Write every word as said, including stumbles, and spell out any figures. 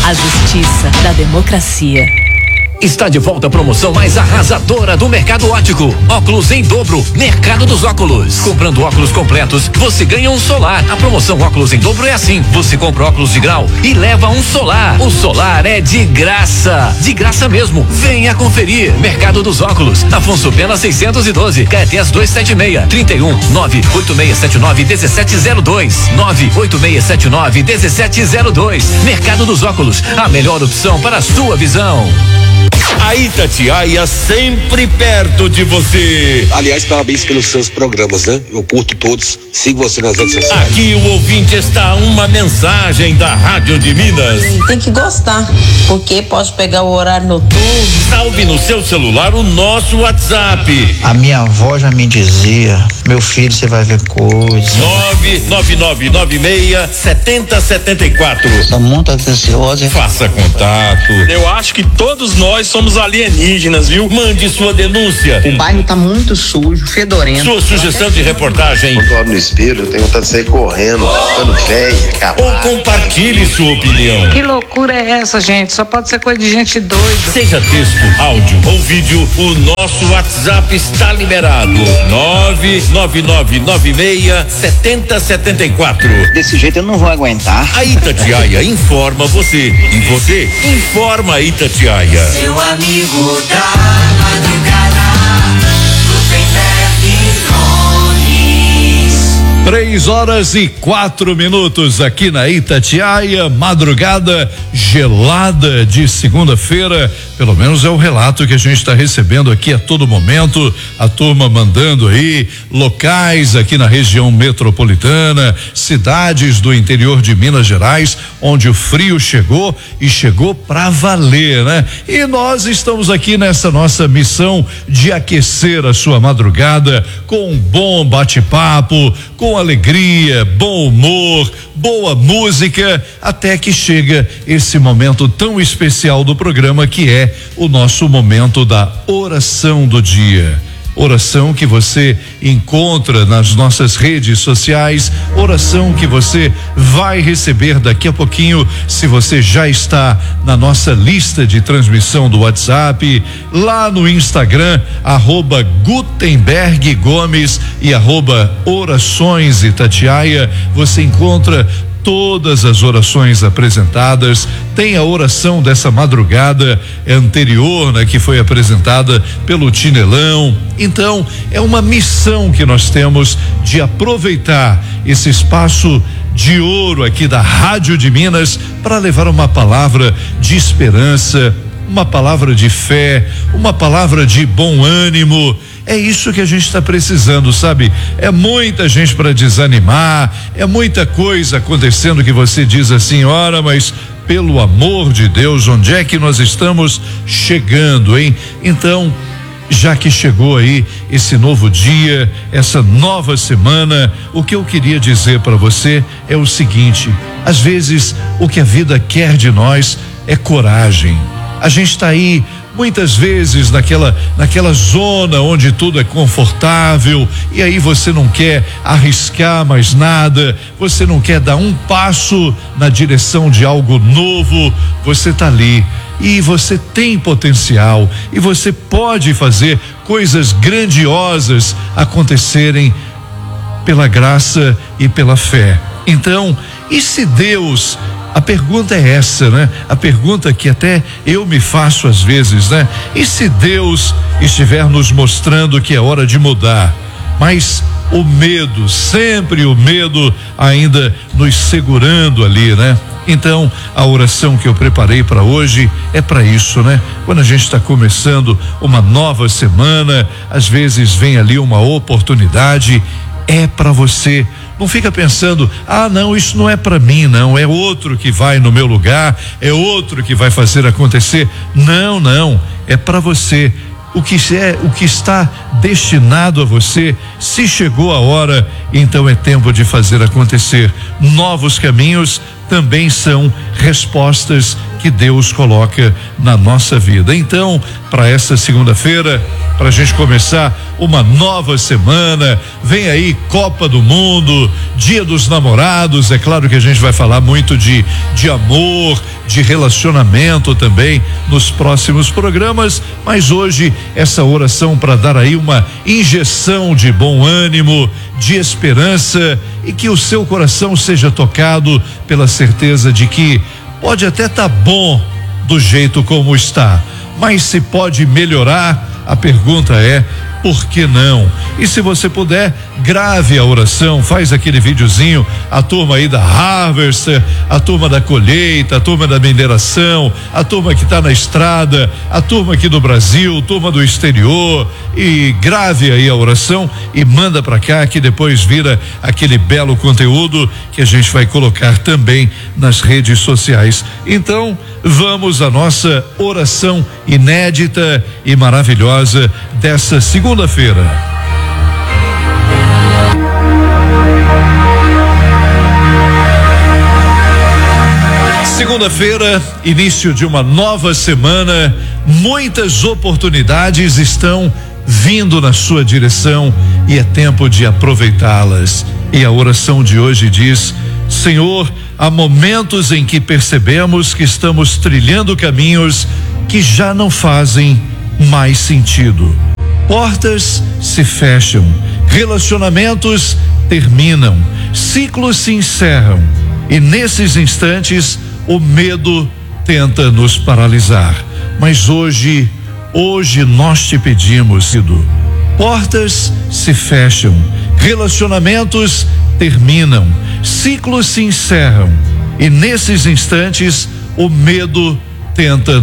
A justiça da democracia. Está de volta a promoção mais arrasadora do Mercado Óptico. Óculos em dobro, Mercado dos Óculos. Comprando óculos completos, você ganha um solar. A promoção óculos em dobro é assim: você compra óculos de grau e leva um solar. O solar é de graça, de graça mesmo. Venha conferir. Mercado dos Óculos, Afonso Pena seiscentos e doze, Caetés duzentos e setenta e seis, trinta e um, nove oito seis sete nove, um sete zero dois, nove oito seis sete nove, um sete zero dois. Mercado dos Óculos, a melhor opção para a sua visão. A Itatiaia sempre perto de você. Aliás, parabéns pelos seus programas, né? Eu curto todos, sigo você nas redes sociais. Aqui o ouvinte está uma mensagem da Rádio de Minas. Tem que gostar, porque pode pegar o horário noturno. Salve no seu celular o nosso WhatsApp. A minha avó já me dizia: meu filho, você vai ver coisas. nove nove nove nove seis sete zero sete quatro. Sou muito atenciosa. Faça contato. Eu acho que todos nós somos alienígenas, viu? Mande sua denúncia. O bairro tá muito sujo, fedorento. Sua sugestão de reportagem. Quando eu olho no espelho, eu tenho vontade de sair correndo, ficando velho, Ou compartilhe sua opinião. Que loucura é essa, gente? Só pode ser coisa de gente doida. Seja texto, áudio ou vídeo, o nosso WhatsApp está liberado. nove nove nove nove seis sete zero sete quatro. Desse jeito eu não vou aguentar. A Itatiaia informa você e você informa a Itatiaia. Seu amigo da madrugada, Três horas e quatro minutos aqui na Itatiaia, madrugada gelada de segunda-feira, pelo menos é o relato que a gente está recebendo aqui a todo momento, a turma mandando aí locais aqui na região metropolitana, cidades do interior de Minas Gerais, onde o frio chegou e chegou pra valer, né? E nós estamos aqui nessa nossa missão de aquecer a sua madrugada com um bom bate-papo, com alegria, bom humor, boa música, até que chega esse momento tão especial do programa, que é o nosso momento da oração do dia. Oração que você encontra nas nossas redes sociais, oração que você vai receber daqui a pouquinho, se você já está na nossa lista de transmissão do WhatsApp, lá no Instagram, arroba Gutenberg Gomes e arroba Orações Itatiaia, você encontra todas as orações apresentadas. Tem a oração dessa madrugada anterior, né, que foi apresentada pelo Tinelão. Então, é uma missão que nós temos de aproveitar esse espaço de ouro aqui da Rádio de Minas para levar uma palavra de esperança, uma palavra de fé, uma palavra de bom ânimo. É isso que a gente está precisando, sabe? É muita gente para desanimar, é muita coisa acontecendo que você diz assim: ora, mas pelo amor de Deus, onde é que nós estamos chegando, hein? Então, já que chegou aí esse novo dia, essa nova semana, o que eu queria dizer para você é o seguinte: às vezes o que a vida quer de nós é coragem. A gente está aí muitas vezes naquela naquela zona onde tudo é confortável, e aí você não quer arriscar mais nada, você não quer dar um passo na direção de algo novo. Você tá ali e você tem potencial e você pode fazer coisas grandiosas acontecerem pela graça e pela fé. Então, e se Deus... A pergunta é essa, né? A pergunta que até eu me faço às vezes, né? E se Deus estiver nos mostrando que é hora de mudar, mas o medo, sempre o medo ainda nos segurando ali, né? Então, a oração que eu preparei para hoje é para isso, né? Quando a gente está começando uma nova semana, às vezes vem ali uma oportunidade, é para você. Não fica pensando: ah, não, isso não é para mim, não, é outro que vai no meu lugar, é outro que vai fazer acontecer. Não, não, é para você. O que é, o que está destinado a você, se chegou a hora, então é tempo de fazer acontecer. Novos caminhos também são respostas que Deus coloca na nossa vida. Então, para essa segunda-feira, para a gente começar uma nova semana, vem aí Copa do Mundo, Dia dos Namorados. É claro que a gente vai falar muito de, de amor, de relacionamento também nos próximos programas, mas hoje essa oração para dar aí uma injeção de bom ânimo, de esperança e que o seu coração seja tocado pela certeza de que pode até estar bom do jeito como está, mas se pode melhorar, a pergunta é: por que não? E se você puder, grave a oração, faz aquele videozinho, a turma aí da Harvester, a turma da colheita, a turma da mineração, a turma que está na estrada, a turma aqui do Brasil, turma do exterior, e grave aí a oração e manda para cá, que depois vira aquele belo conteúdo que a gente vai colocar também nas redes sociais. Então, vamos à nossa oração inédita e maravilhosa dessa segunda-feira. Segunda-feira, início de uma nova semana, muitas oportunidades estão vindo na sua direção e é tempo de aproveitá-las. E a oração de hoje diz: Senhor, há momentos em que percebemos que estamos trilhando caminhos que já não fazem mais sentido. Portas se fecham, relacionamentos terminam, ciclos se encerram e nesses instantes o medo tenta nos paralisar. Mas hoje, hoje nós te pedimos, portas se fecham, relacionamentos terminam, ciclos se encerram e nesses instantes o medo tenta